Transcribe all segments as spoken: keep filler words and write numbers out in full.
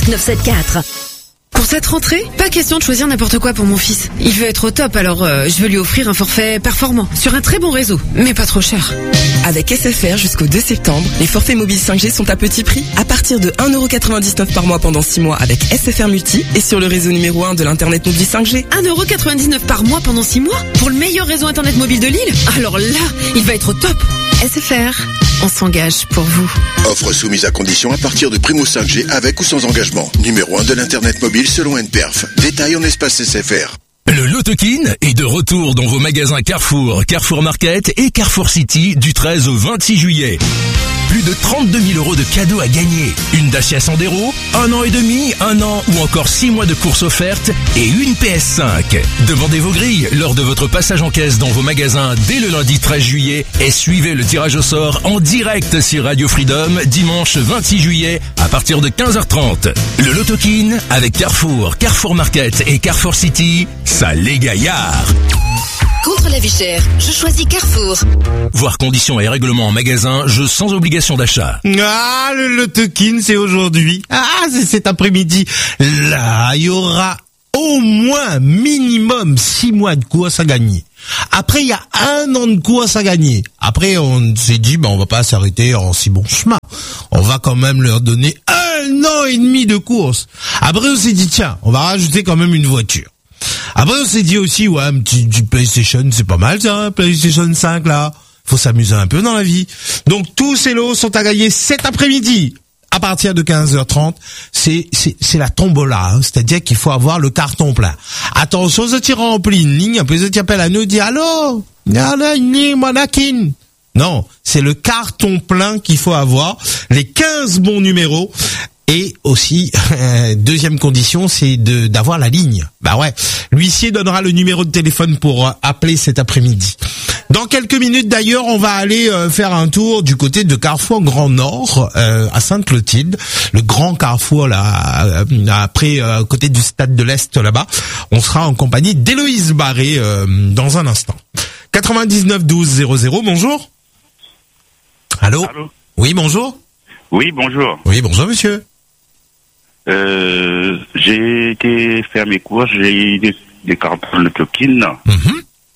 Spark neuf cent soixante-quatorze. Pour cette rentrée, pas question de choisir n'importe quoi pour mon fils. Il veut être au top, alors euh, je veux lui offrir un forfait performant, sur un très bon réseau, mais pas trop cher. Avec S F R jusqu'au deux septembre, les forfaits mobiles cinq G sont à petit prix, à partir de un euro quatre-vingt-dix-neuf par mois pendant six mois avec S F R Multi et sur le réseau numéro un de l'internet mobile cinq G. un euro quatre-vingt-dix-neuf par mois pendant six mois pour le meilleur réseau internet mobile de l'île. Alors là, il va être au top. S F R, on s'engage pour vous. Offre soumise à condition à partir de Primo cinq G avec ou sans engagement. Numéro un de l'internet mobile selon N P E R F. Détail en espace S F R. Le Lotokin est de retour dans vos magasins Carrefour, Carrefour Market et Carrefour City du treize au vingt-six juillet. Plus de trente-deux mille euros de cadeaux à gagner. Une Dacia Sandero, un an et demi, un an ou encore six mois de courses offertes et une P S cinq. Demandez vos grilles lors de votre passage en caisse dans vos magasins dès le lundi treize juillet et suivez le tirage au sort en direct sur Radio Freedom dimanche vingt-six juillet à partir de quinze heures trente. Le Lotokin avec Carrefour, Carrefour Market et Carrefour City, ça les gaillards. Contre la vie chère, je choisis Carrefour. Voir conditions et règlements en magasin, jeu sans obligation d'achat. Ah, le Lotokin, c'est aujourd'hui. Ah, c'est cet après-midi. Là, il y aura au moins minimum six mois de course à gagner. Après, il y a un an de course à gagner. Après, on s'est dit, ben, on va pas s'arrêter en si bon chemin. On va quand même leur donner un an et demi de course. Après, on s'est dit, tiens, on va rajouter quand même une voiture. Après, on s'est dit aussi, ouais, un petit, petit PlayStation, c'est pas mal, ça, PlayStation cinq, là. Faut s'amuser un peu dans la vie. Donc, tous ces lots sont à gagner cet après-midi. À partir de quinze heures trente, c'est, c'est, c'est la tombola, hein. C'est-à-dire qu'il faut avoir le carton plein. Attention, je tire rempli une ligne, après je t'appelle à nous, dit, allô, allô, une ligne, Monakin. Non, c'est le carton plein qu'il faut avoir, les quinze bons numéros. Et aussi, euh, deuxième condition, c'est de d'avoir la ligne. Bah ouais, l'huissier donnera le numéro de téléphone pour euh, appeler cet après-midi. Dans quelques minutes d'ailleurs, on va aller euh, faire un tour du côté de Carrefour Grand Nord, euh, à Sainte-Clotilde. Le grand Carrefour là, euh, après euh, côté du stade de l'Est là-bas. On sera en compagnie d'Héloïse Barré euh, dans un instant. quatre-vingt-dix-neuf douze zéro zéro, bonjour. Allô. Allô. Oui, bonjour. Oui, bonjour. Oui, bonjour monsieur. Euh, j'ai été faire mes courses, j'ai eu des, des cartons de Lotokin. Mm-hmm.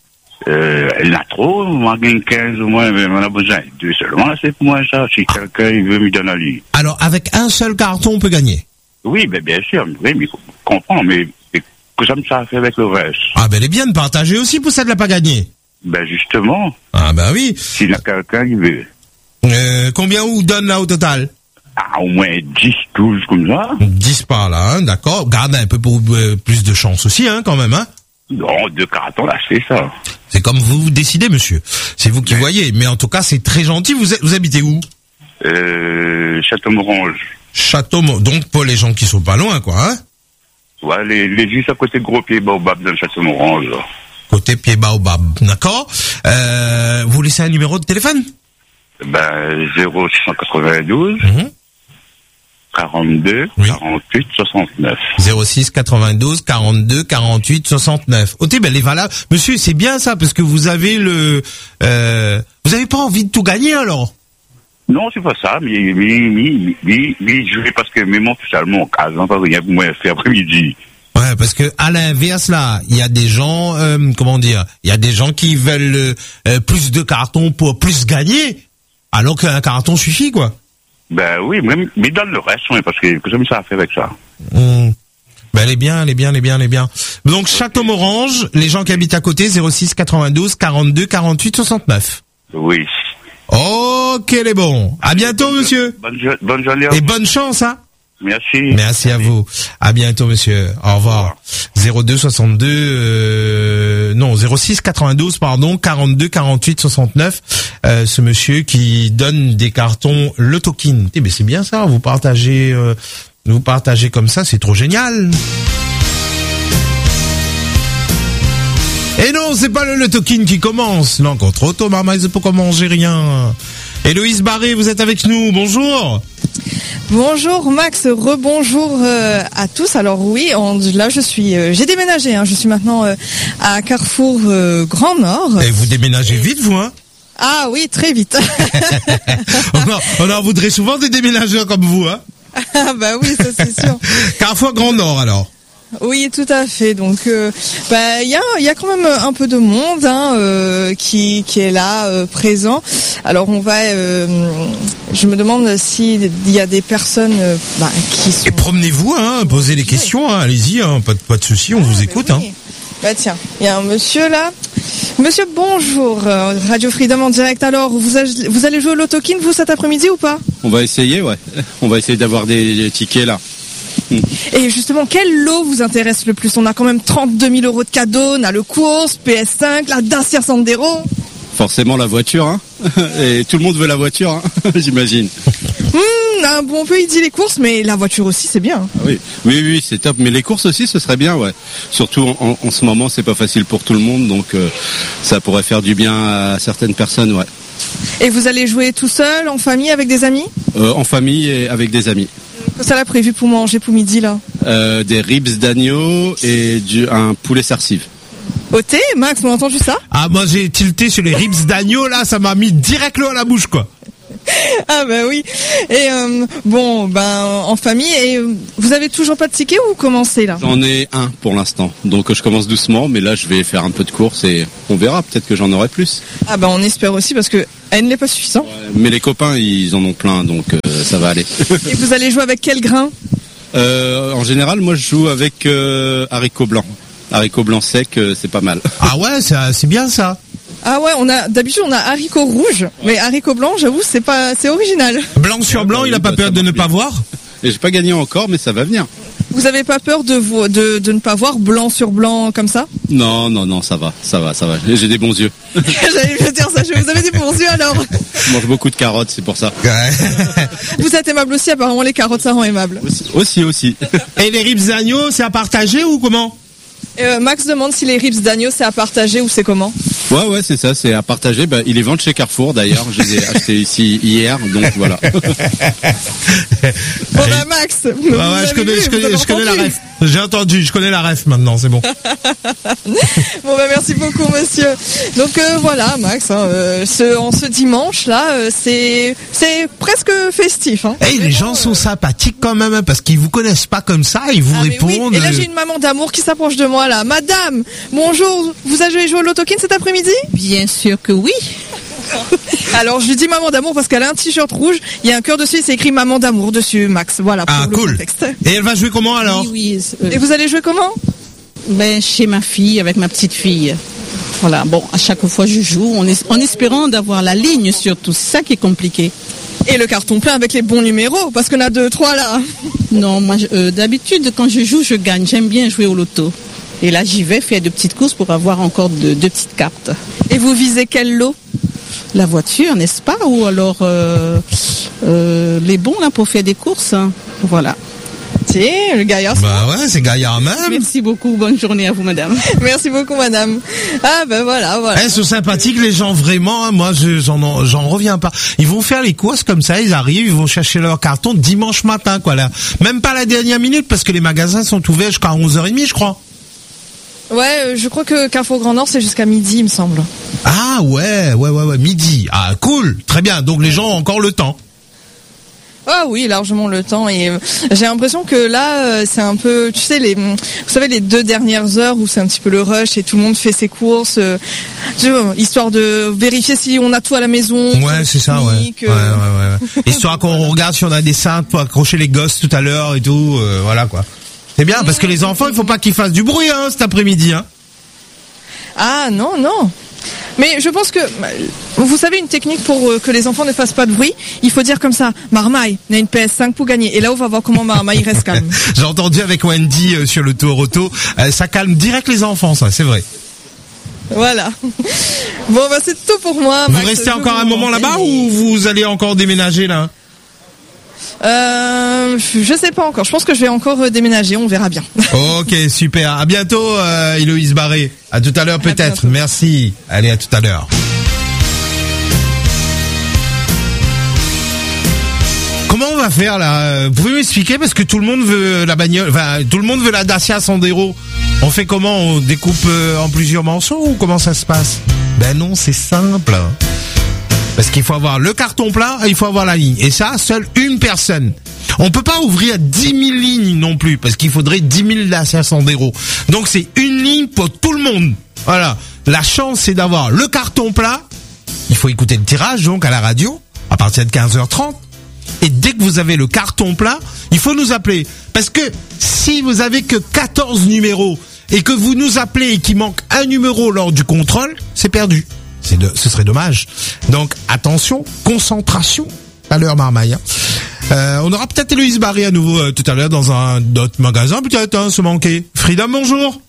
Euh, elle a trop, moi, quinze ou moins, mais on a besoin de deux seulement, c'est pour moi ça, si quelqu'un il veut me donner la ligne. Alors, avec un seul carton, on peut gagner? Oui, ben, bien sûr, oui, mais je comprends, mais, mais que ça me ça fait avec le reste? Ah, ben, elle est bien de partager aussi pour ça de l'a pas gagné. Ben, justement. Ah, ben oui. S'il y a quelqu'un qui veut. Euh, combien vous donne là au total? Ah, au moins dix, douze comme ça. dix par là, hein, d'accord. Gardez un peu pour euh, plus de chance aussi, hein, quand même, hein. Non, deux cartons, là, c'est ça. C'est comme vous, vous décidez, monsieur. C'est vous qui ouais. voyez. Mais en tout cas, c'est très gentil. Vous, vous habitez où? Euh, Château-Morange. Château-Morange. Donc, pour les gens qui sont pas loin, quoi, hein. Ouais, les, les juste à côté de Gros Pied Baobab dans le Château-Morange. Côté Pied Baobab, d'accord. Euh, vous laissez un numéro de téléphone? Ben, zéro six cent quatre-vingt-douze. Mm-hmm. quarante-deux, oui. quarante-huit, soixante-neuf. zéro six quatre-vingt-douze, quarante-deux, quarante-huit, soixante-neuf. Ok, ben les valables. Monsieur, c'est bien ça, parce que vous avez le, euh, vous avez pas envie de tout gagner, alors? Non, c'est pas ça, mais, mais, mais, mais, mais je vais parce que, mais mon totalement, quasiment pas rien pour moi faire après-midi. Ouais, parce que, à l'inverse, là, il y a des gens, euh, comment dire, il y a des gens qui veulent, euh, plus de cartons pour plus gagner, alors qu'un carton suffit, quoi. Ben oui, mais, mais donne le reste, oui, parce que, que ça me ça a fait avec ça. Mmh. Ben, elle est bien, elle est bien, elle est bien, elle est bien. Donc, Château-Morange, les gens qui habitent à côté, zéro six quatre-vingt-douze, quarante-deux, quarante-huit, soixante-neuf. Oui. Ok, les bons. À bientôt, bonne monsieur. Bonne, jo- bonne journée. Et bonne chance, hein. Merci. Merci à vous. À bientôt, monsieur. Au revoir. zéro deux soixante-deux, euh, non, zéro six quatre-vingt-douze, pardon, quarante-deux, quarante-huit, soixante-neuf. Euh, ce monsieur qui donne des cartons Lotokin. Eh ben, c'est bien ça. Vous partagez, euh, vous partagez comme ça, c'est trop génial. Et non, c'est pas le Lotokin qui commence. Non, contre Auto, maman, il peut commencer rien. Héloïse Barré, vous êtes avec nous. Bonjour. Bonjour Max, rebonjour euh, à tous. Alors oui, on, là je suis, euh, j'ai déménagé. Hein, je suis maintenant euh, à Carrefour euh, Grand Nord. Et vous déménagez vite, vous, hein? Ah oui, très vite. on, en, on en voudrait souvent des déménageurs comme vous, hein? Ah bah oui, ça c'est sûr. Carrefour Grand Nord alors. Oui, tout à fait. Donc, euh, bah, il y a, il y a quand même un peu de monde hein, euh, qui, qui est là, euh, présent. Alors, on va. Euh, je me demande s'il y a des personnes euh, bah, qui sont. Et promenez-vous, hein, posez des questions, hein, allez-y, hein, pas de pas de souci, on Ah, vous bah écoute. oui. Hein. Bah tiens, il y a un monsieur là. Monsieur, bonjour. euh, Radio Freedom en direct. Alors, vous, a- vous allez jouer au Loto-Kin, vous, cet après-midi ou pas? On va essayer, ouais. On va essayer d'avoir des, des tickets là. Et justement, quel lot vous intéresse le plus? On a quand même trente-deux mille euros de cadeaux, on a le course, P S cinq, la Dacia Sandero. Forcément la voiture, hein. Et tout le monde veut la voiture, hein, j'imagine. Hum, ah, bon, on peut y dire les courses, mais la voiture aussi, c'est bien. Ah oui, oui, oui, c'est top. Mais les courses aussi, ce serait bien, ouais. Surtout en, en ce moment, c'est pas facile pour tout le monde, donc euh, ça pourrait faire du bien à certaines personnes, ouais. Et vous allez jouer tout seul, en famille, avec des amis? Euh, en famille et avec des amis. Qu'est-ce que ça a prévu pour manger pour midi, là? Euh, des ribs d'agneau et du, un poulet sarcive. Au thé, Max, vous avez entendu ça? Ah, moi j'ai tilté sur les ribs d'agneau là, ça m'a mis direct l'eau à la bouche quoi. Ah bah oui. Et euh, bon, ben en famille. Et euh, vous avez toujours pas de ticket ou vous commencez là? J'en ai un pour l'instant, donc je commence doucement, mais là je vais faire un peu de course et on verra, peut-être que j'en aurai plus. Ah bah on espère aussi parce que elle n'est pas suffisante. Mais les copains, ils en ont plein, donc euh, ça va aller. Et vous allez jouer avec quel grain? Euh, en général, moi je joue avec euh, haricots blancs. Haricots blancs secs, euh, c'est pas mal. Ah ouais, ça, c'est bien ça. Ah ouais, on a d'habitude on a haricots rouges, mais haricots blancs, j'avoue, c'est pas, c'est original. Blanc sur blanc, il a pas peur de ne pas voir. Et j'ai pas gagné encore, mais ça va venir. Vous avez pas peur de, vo- de de ne pas voir blanc sur blanc comme ça? Non, non, non, ça va, ça va, ça va. J'ai des bons yeux. J'allais je veux dire ça, je- vous avez des bons yeux alors. Je mange beaucoup de carottes, c'est pour ça. Vous êtes aimable aussi, apparemment les carottes ça rend aimable. Aussi, aussi. aussi. Et les ribs d'agneau, c'est à partager ou comment? Euh, Max demande si les ribs d'agneau c'est à partager ou c'est comment? Ouais, ouais, c'est ça, c'est à partager. Bah, ils les vendent chez Carrefour d'ailleurs. Je les ai achetés ici hier, donc voilà. Bon bah Max, vous Ouais, ouais, je avez connais, vu, je vous connais, avez je connais la entendu. ref. J'ai entendu, je connais la ref maintenant, c'est bon. Bon bah merci beaucoup monsieur. Donc euh, voilà Max, hein, euh, ce, en ce dimanche là, euh, c'est c'est presque festif. Hein. Eh, les gens sont sympathiques quand même, hein, parce qu'ils vous connaissent pas comme ça, ils vous Ah, mais oui. répondent. Et là j'ai une maman d'amour qui s'approche de moi là. Madame, bonjour, vous avez joué au Loto-Kin cet après-midi? Bien sûr que oui. Alors je lui dis maman d'amour parce qu'elle a un t-shirt rouge, il y a un cœur dessus, c'est écrit maman d'amour dessus Max. Voilà pour Ah, le cool. contexte. Et elle va jouer comment alors? Oui, oui. euh, Et vous allez jouer comment? ben, chez ma fille, avec ma petite fille. Voilà, bon, à chaque fois je joue, en, es- en espérant d'avoir la ligne surtout, c'est ça qui est compliqué. Et le carton plein avec les bons numéros, parce qu'on a deux, trois là. Non, moi, je- euh, d'habitude, quand je joue, je gagne. J'aime bien jouer au loto. Et là, j'y vais faire de petites courses pour avoir encore de, de petites cartes. Et vous visez quel lot? La voiture, n'est-ce pas? Ou alors euh, euh, les bons là pour faire des courses. hein. Voilà. Tiens, le gaillard. Bah ouais, c'est gaillard même. Merci beaucoup. Bonne journée à vous, madame. Merci beaucoup madame. Ah ben voilà, voilà. Eh, ils sont sympathiques les gens vraiment. hein. Moi, je, j'en en- j'en reviens pas. Ils vont faire les courses comme ça. Ils arrivent, ils vont chercher leur carton dimanche matin, quoi là. Même pas la dernière minute parce que les magasins sont ouverts jusqu'à onze heures trente, je crois. Ouais, euh, je crois que Carrefour Grand Nord c'est jusqu'à midi, il me semble. Ah ouais, ouais, ouais, ouais, midi. Ah cool, très bien. Donc les gens ont encore le temps. Ah oui, largement le temps. Et euh, j'ai l'impression que là, euh, c'est un peu, tu sais, les, vous savez, les deux dernières heures où c'est un petit peu le rush et tout le monde fait ses courses, euh, tu vois, histoire de vérifier si on a tout à la maison. Ouais, c'est ça, ouais. technique, Ouais, euh, ouais, ouais. Histoire qu'on regarde si on a des cintres pour accrocher les gosses tout à l'heure et tout, euh, voilà quoi. C'est bien parce que les enfants, il faut pas qu'ils fassent du bruit hein, cet après-midi. Hein. Ah non, non. Mais je pense que, vous savez, une technique pour euh, que les enfants ne fassent pas de bruit, il faut dire comme ça, Marmaille, on a une P S cinq pour gagner. Et là, on va voir comment Marmaille reste calme. J'ai entendu avec Wendy euh, sur le tour auto, euh, ça calme direct les enfants, ça, c'est vrai. Voilà. Bon, bah c'est tout pour moi. Vous Max. restez Je encore vous un moment là-bas ou vous allez encore déménager là? Euh, je sais pas encore. Je pense que je vais encore euh, déménager. On verra bien. Ok, super. À bientôt, euh, Héloïse Barré. À tout à l'heure peut-être. bientôt. Merci. Allez, à tout à l'heure. Comment on va faire là? Vous pouvez m'expliquer parce que tout le monde veut la bagnole, enfin tout le monde veut la Dacia Sandero. On fait comment? On découpe euh, en plusieurs morceaux ou comment ça se passe? Ben non, c'est simple. Parce qu'il faut avoir le carton plein et il faut avoir la ligne. Et ça, seule une personne. On peut pas ouvrir dix mille lignes non plus, parce qu'il faudrait dix mille Dacia Sandero. Donc c'est une ligne pour tout le monde. Voilà. La chance, c'est d'avoir le carton plat. Il faut écouter le tirage, donc, à la radio, à partir de quinze heures trente. Et dès que vous avez le carton plat, il faut nous appeler. Parce que si vous avez que quatorze numéros et que vous nous appelez et qu'il manque un numéro lors du contrôle, c'est perdu. C'est de, ce serait dommage. Donc, attention, concentration à l'heure Marmaille. Hein. Euh, on aura peut-être Héloïse Barré à nouveau euh, tout à l'heure dans un autre magasin, peut-être, hein, se manquer. Freedom, bonjour.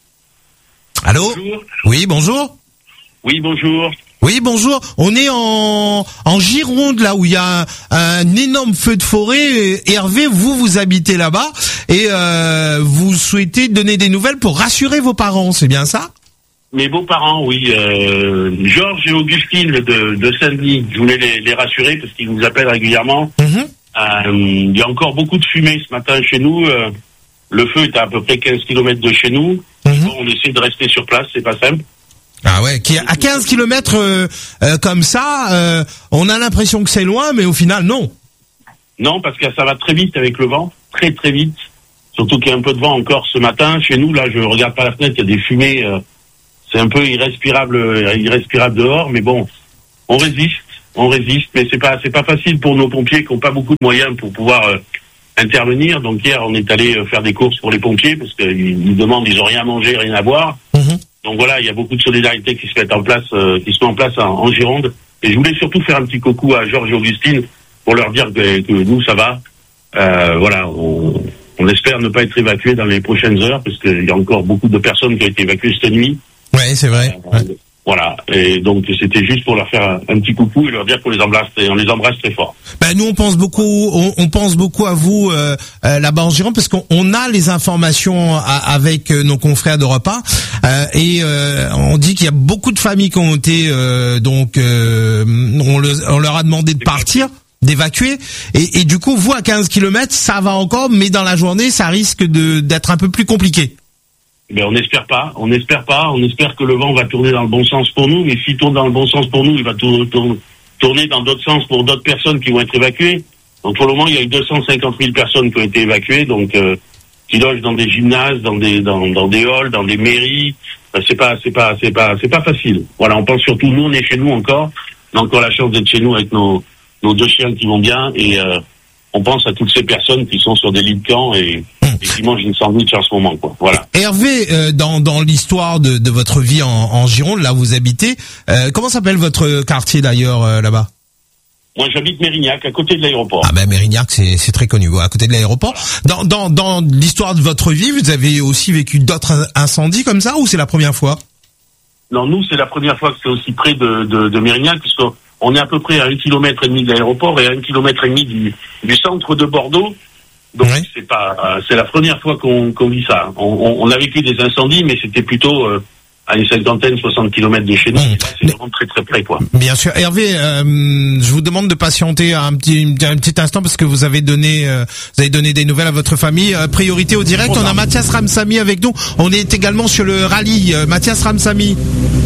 Allô? Bonjour. Oui, bonjour. Oui, bonjour. Oui, bonjour. On est en, en Gironde, là où il y a un, un énorme feu de forêt. Et Hervé, vous, vous habitez là-bas et euh, vous souhaitez donner des nouvelles pour rassurer vos parents, c'est bien ça? Mes beaux-parents, oui. Euh, Georges et Augustine de, de Saint-Denis, je voulais les, les rassurer parce qu'ils nous appellent régulièrement. Mmh. Euh, il y a encore beaucoup de fumée ce matin chez nous. Euh, le feu est à, à peu près quinze kilomètres de chez nous. Mmh. Bon, on essaie de rester sur place, c'est pas simple. Ah ouais, qui à quinze kilomètres euh, euh, comme ça, euh, on a l'impression que c'est loin, mais au final, non. Non, parce que ça va très vite avec le vent, très très vite. Surtout qu'il y a un peu de vent encore ce matin. Chez nous, là, je regarde par la fenêtre, il y a des fumées. Euh, c'est un peu irrespirable, euh, irrespirable dehors, mais bon, on résiste, on résiste. Mais c'est pas, c'est pas facile pour nos pompiers qui n'ont pas beaucoup de moyens pour pouvoir euh, intervenir. Donc hier, on est allé euh, faire des courses pour les pompiers parce qu'ils nous demandent, ils ont rien à manger, rien à boire. Mmh. Donc voilà, il y a beaucoup de solidarité qui se met en place, euh, qui se met en place en, en Gironde. Et je voulais surtout faire un petit coucou à Georges et Augustine pour leur dire que, que nous, ça va. Euh, voilà, on, on espère ne pas être évacués dans les prochaines heures, parce qu'il y a encore beaucoup de personnes qui ont été évacuées cette nuit. Ouais, c'est vrai. Euh, ouais. Voilà, et donc c'était juste pour leur faire un petit coucou et leur dire qu'on les embrasse, on les embrasse très fort. Ben nous on pense beaucoup, on, on pense beaucoup à vous euh, euh, là-bas en Gironde parce qu'on on a les informations à, avec euh, nos confrères d'Europe un euh, et euh, on dit qu'il y a beaucoup de familles qui ont été euh, donc euh, on, le, on leur a demandé de partir, d'évacuer et, et du coup vous à quinze kilomètres ça va encore, mais dans la journée ça risque de d'être un peu plus compliqué. Ben on n'espère pas, on n'espère pas, on espère que le vent va tourner dans le bon sens pour nous, mais s'il tourne dans le bon sens pour nous, il va tour, tour, tourner dans d'autres sens pour d'autres personnes qui vont être évacuées. Donc pour le moment, il y a eu deux cent cinquante mille personnes qui ont été évacuées, donc euh, qui logent dans des gymnases, dans des dans, dans des halls, dans des mairies. Ben, c'est pas c'est pas c'est pas c'est pas facile. Voilà, on pense surtout nous, on est chez nous encore, on a encore la chance d'être chez nous avec nos nos deux chiens qui vont bien et euh, on pense à toutes ces personnes qui sont sur des lits de camp et, et qui mangent une sandwich en ce moment, quoi. Voilà. Hervé, euh, dans dans l'histoire de, de votre vie en, en Gironde, là où vous habitez, euh, comment s'appelle votre quartier d'ailleurs euh, là-bas? Moi, j'habite Mérignac, à côté de l'aéroport. Ah ben Mérignac, c'est c'est très connu, à côté de l'aéroport. Dans dans dans l'histoire de votre vie, vous avez aussi vécu d'autres incendies comme ça, ou c'est la première fois? Non, nous, c'est la première fois que c'est aussi près de de, de Mérignac, puisque on est à peu près à un kilomètre et demi de l'aéroport et à un kilomètre et demi du, du centre de Bordeaux. Donc oui. c'est pas, euh, c'est la première fois qu'on, qu'on vit ça. On, on, on a vécu des incendies, mais c'était plutôt euh, à une cinquantaine, soixante kilomètres de chez nous. Mmh. C'est vraiment très très près, quoi. Bien sûr, Hervé, euh, je vous demande de patienter un petit un petit instant parce que vous avez donné euh, vous avez donné des nouvelles à votre famille. Euh, priorité au direct. On a Mathias Ramsamy avec nous. On est également sur le rallye. Euh, Mathias Ramsamy.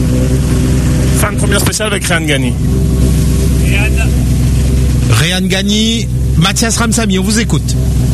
Fin de première spéciale avec Réan Gani. Réan Gani, Mathias Ramsamy, on vous écoute.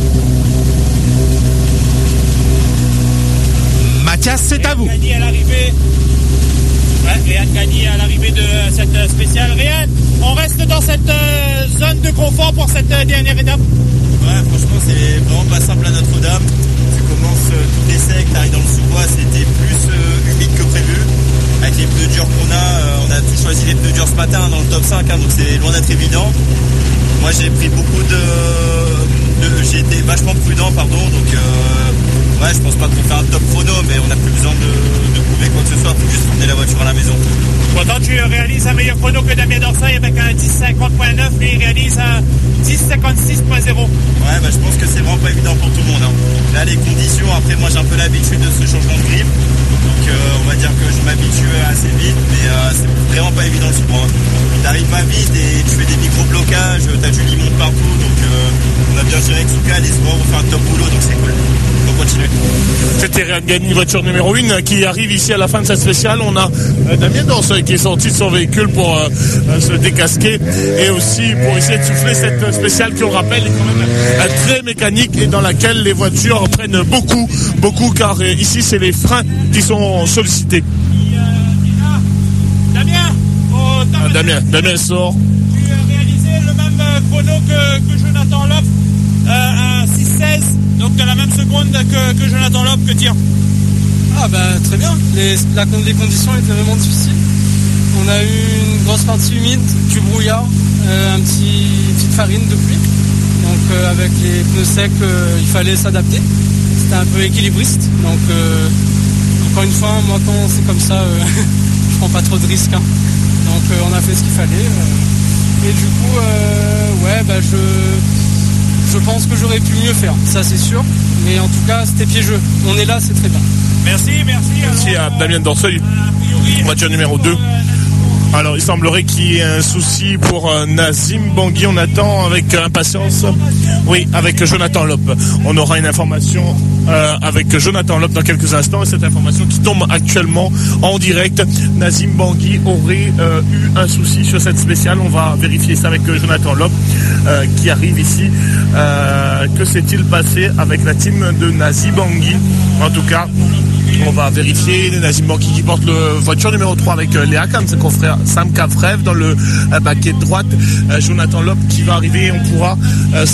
Mathias, c'est à vous. Réan Gani à l'arrivée. Ouais, Réan Gani à l'arrivée de cette spéciale. Réan, on reste dans cette euh, zone de confort pour cette euh, dernière étape. Ouais, franchement, c'est vraiment pas simple à Notre-Dame. Tu commences euh, tout l'essai, tu arrives dans le sous-bois, c'était plus euh, humide que prévu. Avec les pneus durs qu'on a, euh, on a tous choisi les pneus durs ce matin dans le top cinq, hein, donc c'est loin d'être évident. Moi j'ai pris beaucoup de, de j'ai été vachement prudent, pardon, donc euh, ouais, je pense pas qu'on fait un top chrono, mais on n'a plus besoin de, de prouver quoi que ce soit, faut juste ramener la voiture à la maison. Pourtant tu réalises un meilleur chrono que Damien Dorsaille avec un dix cinquante point neuf, lui il réalise un dix cinquante-six point zéro. Ouais, bah je pense que c'est vraiment pas évident pour tout le monde, hein. Là les conditions, après moi j'ai un peu l'habitude de ce changement de grip. Donc euh, on va dire que je m'habitue assez vite, mais euh, c'est vraiment pas évident ce point. T'arrives pas vite et tu fais des micro-blocages, t'as du limon partout, donc euh, on a bien géré avec Souka, les sports, on fait un top boulot, donc c'est cool. Donc continue. C'est c'était Réan Gagny, voiture numéro un, qui arrive ici à la fin de cette spéciale. On a euh, Damien Dorseuil qui est sorti de son véhicule pour euh, euh, se décasquer et aussi pour essayer de souffler cette spéciale qui, on le rappelle, est quand même euh, très mécanique et dans laquelle les voitures prennent beaucoup, beaucoup, car euh, ici c'est les freins qui sont sollicités. Damien, oh, ah, Damien, Damien sort. Tu as réalisé le même euh, chrono que, que Jonathan Lopp, euh, un six seize, donc de la même seconde que, que Jonathan Lopp, que dire? Ah bah très bien, les, la, les conditions étaient vraiment difficiles. On a eu une grosse partie humide, du brouillard, euh, un petit petite farine de pluie. Donc euh, avec les pneus secs, euh, il fallait s'adapter. C'était un peu équilibriste. Donc euh, encore une fois, moi quand c'est comme ça, euh, je prends pas trop de risques. Hein. Donc euh, on a fait ce qu'il fallait. Euh, et du coup, euh, ouais, bah je, je pense que j'aurais pu mieux faire, ça c'est sûr. Mais en tout cas, c'était piégeux. On est là, c'est très bien. Merci, merci. Merci à Damien Dorseuil, voiture numéro deux. Alors, il semblerait qu'il y ait un souci pour euh, Nazim Bangui. On attend avec euh, impatience. Oui, avec Jonathan Lopp. On aura une information euh, avec Jonathan Lopp dans quelques instants. Et cette information qui tombe actuellement en direct. Nazim Bangui aurait euh, eu un souci sur cette spéciale. On va vérifier ça avec euh, Jonathan Lopp euh, qui arrive ici. Euh, que s'est-il passé avec la team de Nazim Bangui? En tout cas, on va vérifier. Nazim Bangui qui porte le voiture numéro trois avec euh, Léa Kam, ses confrères Sam Kavrev dans le euh, baquet de droite. Euh, Jonathan Lopp qui va arriver. On pourra euh,